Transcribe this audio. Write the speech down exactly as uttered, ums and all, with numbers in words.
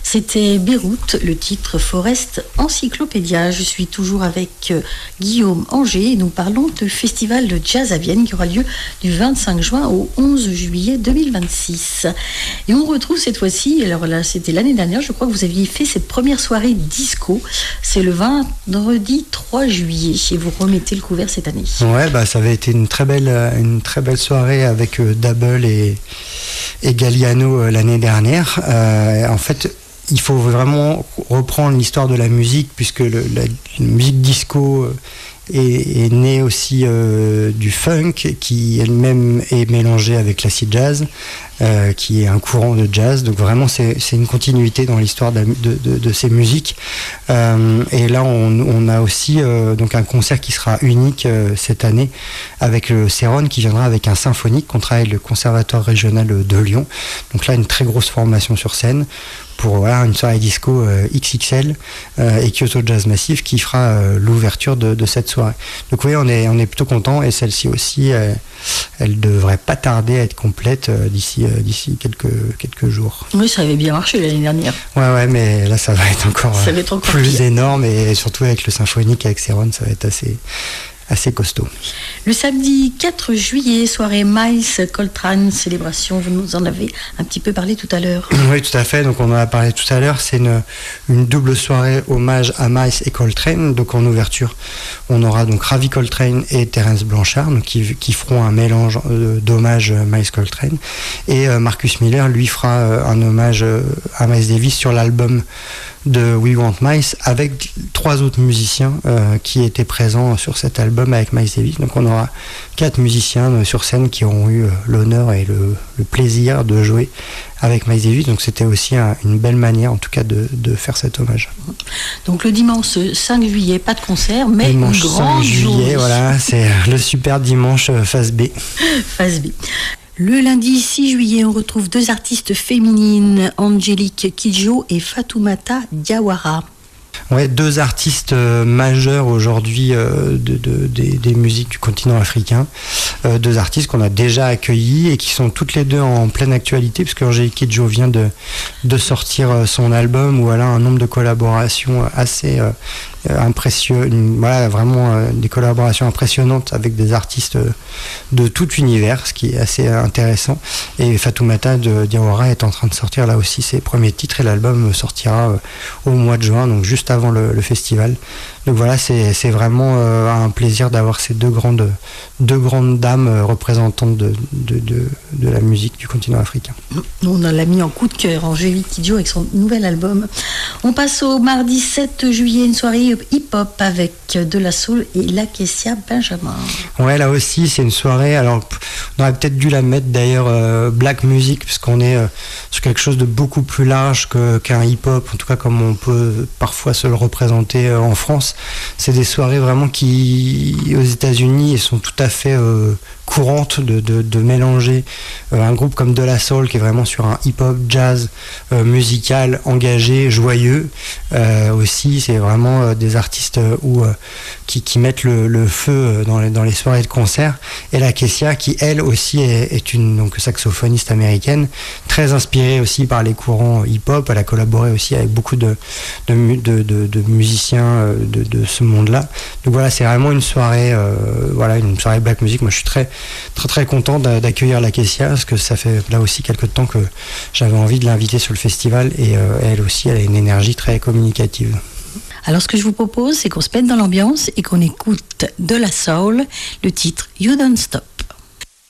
C'était Beyrouth, le titre Forest Encyclopédia. Je suis toujours avec euh, Guillaume Anger et nous parlons du festival de jazz à Vienne qui aura lieu du vingt-cinq juin au onze juillet deux mille vingt-six. Et on retrouve cette fois-ci, alors là c'était l'année dernière, je crois que vous aviez fait cette première soirée disco. C'est le vendredi trois juillet et vous remettez le couvert cette année. Ouais, bah ça avait été une très belle, une très belle soirée avec euh, Double et, et Galliano euh, l'année dernière. Euh, en fait, il faut vraiment reprendre l'histoire de la musique puisque le, la, la musique disco euh, est, est née aussi euh, du funk qui elle-même est mélangée avec l'acid jazz. Euh, qui est un courant de jazz, donc vraiment c'est, c'est une continuité dans l'histoire de, de, de, de ces musiques. Euh, et là on, on a aussi euh, donc un concert qui sera unique euh, cette année avec le Céron qui viendra avec un symphonique qu'on travaille avec le Conservatoire régional de Lyon. Donc là une très grosse formation sur scène pour voilà, une soirée disco euh, X X L euh, et Kyoto Jazz Massive qui fera euh, l'ouverture de, de cette soirée. Donc oui, on est, on est plutôt content et celle-ci aussi, euh, elle devrait pas tarder à être complète euh, d'ici, euh, d'ici quelques, quelques jours. Oui, ça avait bien marché l'année dernière. Ouais, ouais, mais là ça va être encore, ça va être encore plus pire. énorme et surtout avec le symphonique avec Céron, ça va être assez... assez costaud. Le samedi quatre juillet, soirée Miles Coltrane, célébration, vous nous en avez un petit peu parlé tout à l'heure. Oui, tout à fait, donc on en a parlé tout à l'heure, c'est une, une double soirée hommage à Miles et Coltrane, donc en ouverture, on aura donc Ravi Coltrane et Terence Blanchard, donc qui, qui feront un mélange euh, d'hommage à Miles Coltrane, et euh, Marcus Miller, lui, fera euh, un hommage euh, à Miles Davis sur l'album de We Want Miles avec trois autres musiciens euh, qui étaient présents sur cet album avec Miles Davis. Donc on aura quatre musiciens euh, sur scène qui auront eu euh, l'honneur et le, le plaisir de jouer avec Miles Davis. Donc c'était aussi un, une belle manière en tout cas de, de faire cet hommage. Donc le dimanche cinq juillet, pas de concert, mais dimanche une grande cinq juillet, journée. voilà, c'est le super dimanche euh, phase B. Phase B. Le lundi six juillet, on retrouve deux artistes féminines, Angélique Kidjo et Fatoumata Diawara. Ouais, deux artistes euh, majeurs aujourd'hui euh, de, de, des, des musiques du continent africain. Euh, deux artistes qu'on a déjà accueillis et qui sont toutes les deux en pleine actualité, puisque Angélique Kidjo vient de, de sortir euh, son album où elle a un nombre de collaborations assez euh, impressionnant, voilà, vraiment euh, des collaborations impressionnantes avec des artistes euh, de tout univers, ce qui est assez euh, intéressant. Et Fatoumata de Diawara est en train de sortir là aussi ses premiers titres et l'album sortira euh, au mois de juin, donc juste avant le, le festival. Donc voilà, c'est, c'est vraiment euh, un plaisir d'avoir ces deux grandes, deux grandes dames euh, représentantes de, de, de, de la musique du continent africain. On l'a mis en coup de cœur, Angélique Kidjo avec son nouvel album. On passe au mardi sept juillet, une soirée hip-hop avec De La Soul et Lakecia Benjamin. Ouais, là aussi, c'est une soirée. Alors, on aurait peut-être dû la mettre d'ailleurs euh, black music, puisqu'on est euh, sur quelque chose de beaucoup plus large que, qu'un hip-hop, en tout cas comme on peut parfois se le représenter euh, en France. C'est des soirées vraiment qui, aux États-Unis, sont tout à fait euh, courantes de, de, de mélanger euh, un groupe comme De La Soul, qui est vraiment sur un hip-hop, jazz, euh, musical, engagé, joyeux. Euh, aussi, c'est vraiment euh, des artistes euh, où, euh, qui, qui mettent le, le feu dans les, dans les soirées de concert. Et Lakecia, qui elle aussi est, est une donc, saxophoniste américaine, très inspirée aussi par les courants hip-hop. Elle a collaboré aussi avec beaucoup de, de, de, de, de musiciens de, de ce monde-là. Donc voilà, c'est vraiment une soirée, euh, voilà, une soirée black music. Moi, je suis très, très, très content d'accueillir Lakecia parce que ça fait là aussi quelques temps que j'avais envie de l'inviter sur le festival et euh, elle aussi, elle a une énergie très communicative. Alors ce que je vous propose, c'est qu'on se mette dans l'ambiance et qu'on écoute De La Soul, le titre You Don't Stop.